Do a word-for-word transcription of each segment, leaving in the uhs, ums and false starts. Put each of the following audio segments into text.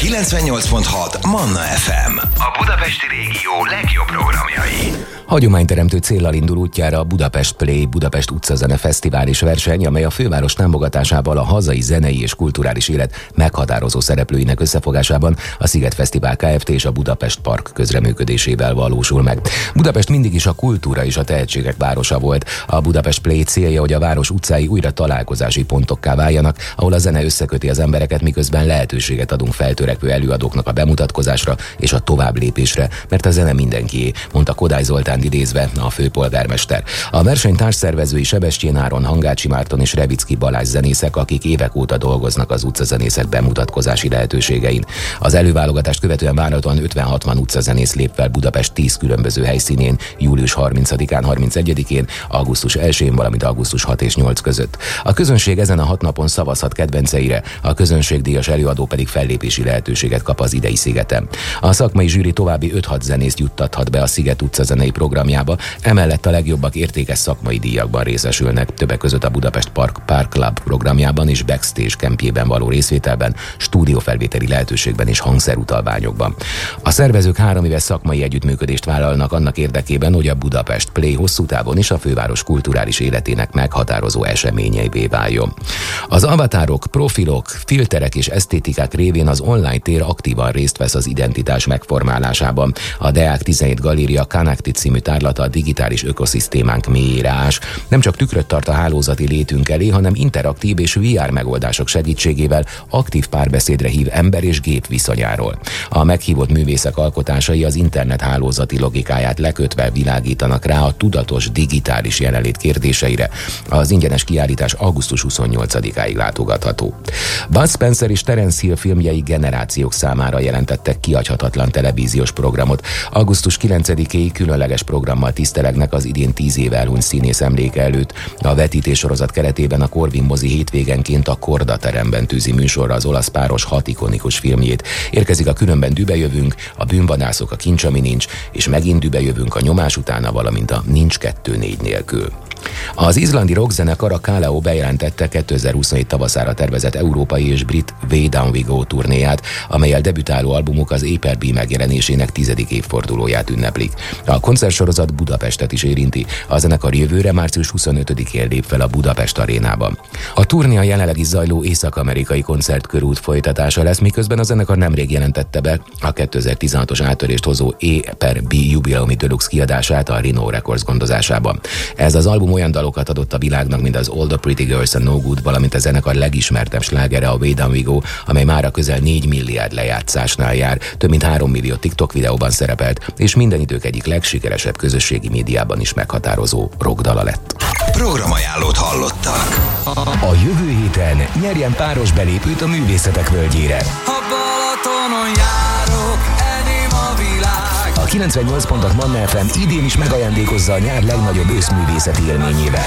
kilencvennyolc pont hat Manna ef em. A budapesti régió legjobb programjai. Hagyományteremtő céllal indul útjára a Budapest Play Budapest utcazene fesztivál és verseny, amely a főváros támogatásával a hazai zenei és kulturális élet meghatározó szereplőinek összefogásában a Sziget Fesztivál Kft. És a Budapest Park közreműködésével valósul meg. Budapest mindig is a kultúra és a tehetségek városa volt. A Budapest Play célja, hogy a város utcái újra találkozási pontokká váljanak, ahol a zene összeköti az embereket, miközben lehetőséget adunk feltörekvő előadóknak a bemutatkozásra és a továbblépésre, mert a zene mindenkié, mondta Kodály Zoltán idézve a főpolgármester. A verseny társszervezői Sebestyén Áron, Hangácsi Márton és Revicki Balázs zenészek, akik évek óta dolgoznak az utcazenészek bemutatkozási lehetőségein. Az előválogatást követően várhatóan ötven-hatvan utcazenész lép fel Budapest tíz különböző helyszínén július harmincadikán, harmincegyedikén, augusztus elsején, valamint augusztus hatodika és nyolcadika között. A közönség ezen a hat napon szavazhat kedvenceire, a közönségdíjas előadó pedig fellépési lehetőséget kap az idei szigeten. A szakmai zsűri további öt-hat zenészt juttathat be a Sziget utcazenei programjába, emellett a legjobbak értékes szakmai díjakban részesülnek, többek között a Budapest Park Park Club programjában és backstage kempjében való részvételben, stúdiófelvételi lehetőségben és hangszerutalványokban. A szervezők három éves szakmai együttműködést vállalnak annak érdekében, hogy a Budapest Play hosszú távon is a főváros kulturális életének meghatározó eseményeivé váljon. Az avatárok, profilok, filterek és esztétikák révén az online tér aktívan részt vesz az identitás megformálásában. A Deák tizenhét Galéria Connected című tárlata a digitális ökoszisztémánk mélyére ás. Nem csak tükröt tart a hálózati létünk elé, hanem interaktív és vé er megoldások segítségével aktív párbeszédre hív ember és gép viszonyáról. A meghívott művészek alkotásai az internet hálózati logikáját lekötve világítanak rá a tudatos digitális jelenlét kérdéseire. Az ingyenes kiállítás augusztus huszonnyolcadikáig látogatható. Bud Spencer és Terence Hill filmjei generációk számára jelentettek kihagyhatatlan televíziós programot. augusztus kilencedikéig különleges programmal tisztelegnek az idén tíz éve elhunyt színész emléke előtt. A vetítés sorozat keretében a Corvin mozi hétvégenként a Korda teremben tűzi műsorra az olasz páros hat ikonikus filmjét. Érkezik a Különben dübejövünk, a Bűnvadászok, a Kincs, ami nincs, és megint dübejövünk a Nyomás utána, valamint a Nincs kettő négy nélkül. Az izlandi rockzenekar a Kaleo bejelentette kétezer-huszonhét tavaszára tervezett európai és brit Way Down We Go turnéját, amellyel debütáló albumuk az Aper Bee megjelenésének tizedik évfordulóját ünneplik. A koncertsorozat Budapestet is érinti. A zenekar jövőre március huszonötödikén lép fel a Budapest arénában. A turné a jelenleg is zajló észak-amerikai koncertkörút folytatása lesz, miközben a zenekar nemrég jelentette be a kétezer-tizenhatos áttörést hozó Aper Bee jubileumi deluxe kiadását a Rhino Records gondozásában. Ez az album olyan dalokat adott a világnak, mint az All the Pretty Girls and No Good, valamint a zenekar legismertebb slágere, a Way Down We Go, amely mára közel négy milliárd lejátszásnál jár, több mint három millió TikTok videóban szerepelt, és minden idők egyik legsikeresebb közösségi médiában is meghatározó rockdala lett. Programajánlót hallottak. A jövő héten nyerjen páros belépőt a Művészetek Völgyére. A Balatonon járok, enyém a világ. A kilencvennyolc pont hat Manna ef em idén is megajándékozza a nyár legnagyobb őszművészeti élményével.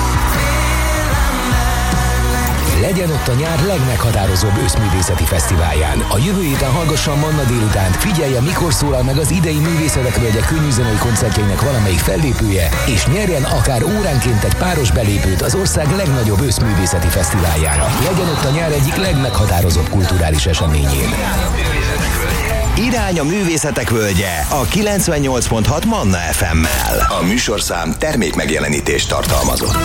Legyen ott a nyár legmeghatározóbb őszművészeti fesztiválján. A jövő héten hallgassa a Manna délutánt, figyelje, mikor szólal meg az idei Művészetek Völgye könnyűzenei koncertjeinek valamelyik fellépője, és nyerjen akár óránként egy páros belépőt az ország legnagyobb őszművészeti fesztiváljára. Legyen ott a nyár egyik legmeghatározóbb kulturális eseményén. Irány a Művészetek Völgye a kilencvennyolc pont hat Manna ef emmel. A műsorszám termékmegjelenítést tartalmazott.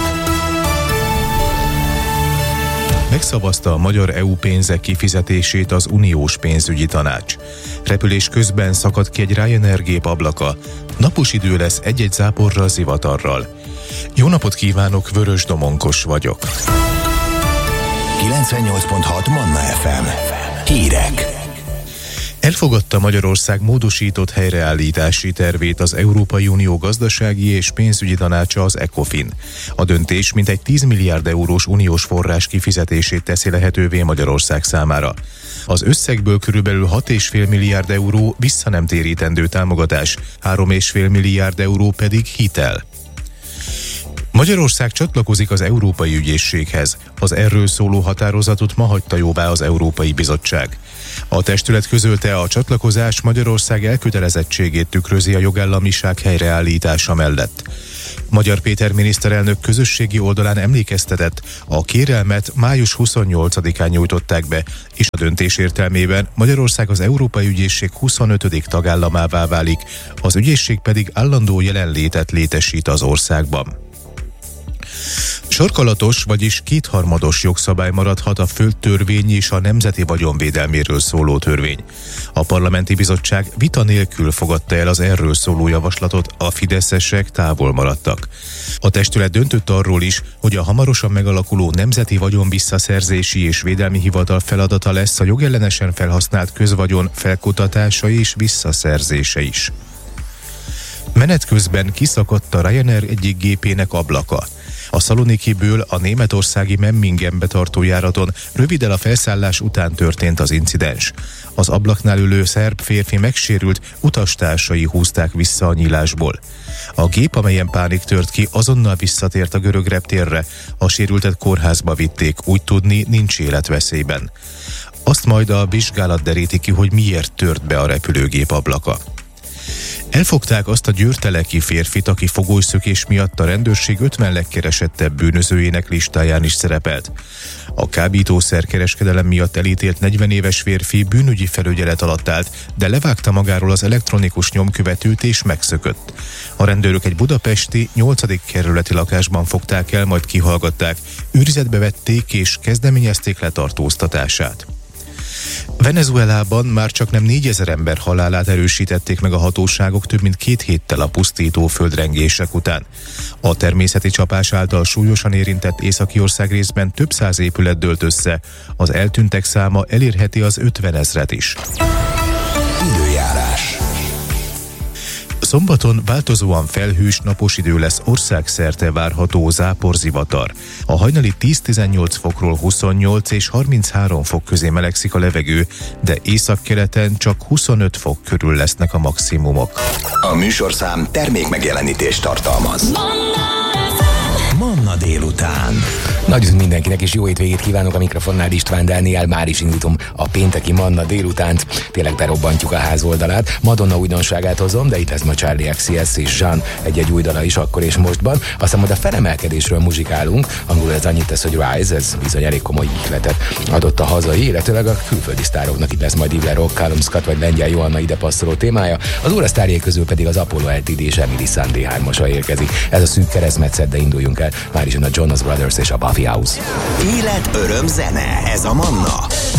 Megszavazta a magyar é u pénzek kifizetését az uniós pénzügyi tanács. Repülés közben szakadt ki egy Ryanair gép ablaka. Napos idő lesz egy-egy záporral, zivatarral. Jó napot kívánok, Vörös Domonkos vagyok. kilencvennyolc pont hat Manna ef em. Hírek. Elfogadta Magyarország módosított helyreállítási tervét az Európai Unió gazdasági és pénzügyi tanácsa, az ECOFIN. A döntés mintegy tíz milliárd eurós uniós forrás kifizetését teszi lehetővé Magyarország számára. Az összegből körülbelül hat egész öt milliárd euró visszanemtérítendő támogatás, három egész öt milliárd euró pedig hitel. Magyarország csatlakozik az Európai Ügyészséghez. Az erről szóló határozatot ma hagyta jóvá az Európai Bizottság. A testület közölte, a csatlakozás Magyarország elkötelezettségét tükrözi a jogállamiság helyreállítása mellett. Magyar Péter miniszterelnök közösségi oldalán emlékeztetett, a kérelmet május huszonnyolcadikán nyújtották be, és a döntés értelmében Magyarország az Európai Ügyészség huszonötödik tagállamává válik, az ügyészség pedig állandó jelenlétet létesít az országban. Sarkalatos, vagyis kétharmados jogszabály maradhat a földtörvény és a nemzeti vagyonvédelméről szóló törvény. A parlamenti bizottság vita nélkül fogadta el az erről szóló javaslatot, a fideszesek távol maradtak. A testület döntött arról is, hogy a hamarosan megalakuló Nemzeti Vagyon Visszaszerzési és Védelmi Hivatal feladata lesz a jogellenesen felhasznált közvagyon felkutatása és visszaszerzése is. Menet közben kiszakadt a Ryanair egyik gépének ablaka. A Szalonikiből a németországi Memmingenbe tartó járaton röviddel a felszállás után történt az incidens. Az ablaknál ülő szerb férfi megsérült, utastársai húzták vissza a nyílásból. A gép, amelyen pánik tört ki, azonnal visszatért a görög reptérre, a sérültet kórházba vitték, úgy tudni nincs életveszélyben. Azt majd a vizsgálat deríti ki, hogy miért tört be a repülőgép ablaka. Elfogták azt a győrteleki férfit, aki fogolyszökés miatt a rendőrség ötven legkeresettebb bűnözőjének listáján is szerepelt. A kábítószerkereskedelem miatt elítélt negyven éves férfi bűnügyi felügyelet alatt állt, de levágta magáról az elektronikus nyomkövetőt és megszökött. A rendőrök egy budapesti nyolcadik kerületi lakásban fogták el, majd kihallgatták, őrizetbe vették és kezdeményezték letartóztatását. Venezuelában már csak nem négyezer ember halálát erősítették meg a hatóságok több mint két héttel a pusztító földrengések után. A természeti csapás által súlyosan érintett északi ország részben több száz épület dőlt össze, az eltűntek száma elérheti az ötvenezret is. Időjárás. Szombaton változóan felhős, napos idő lesz, országszerte várható záporzivatar. A hajnali tíz-tizennyolc fokról huszonnyolc és harminchárom fok közé melegszik a levegő, de északkeleten csak huszonöt fok körül lesznek a maximumok. A műsorszám termék megjelenítést tartalmaz. Manna délután. Nagy üzünk mindenkinek, és jó hétvégét kívánok, a mikrofonnál István Dániel. Már is indítom a pénteki Manna délutánt. Tényleg berobbantjuk a ház oldalát. Madonna újdonságát hozom, de itt lesz ma Charlie X C S és Jean egy-egy új dala is akkor és mostban. Aztán majd a felemelkedésről muzsikálunk. Angolul ez annyit tesz, hogy Rise, ez bizony elég komoly ihletet adott a hazai, illetőleg a külföldi sztároknak. Itt lesz majd Ivler Rock, Callum Scott vagy Lengyel Johanna ide passzoló témája. Az óra sztárjai közül pedig az Apollo L T D és Emily Sandé hármasa érkezik. Ez a szűk keresztmetszet, de induljunk el. Már is jön a Jonas Brothers és a Buffy House. Élet, öröm, zene. Ez a Manna.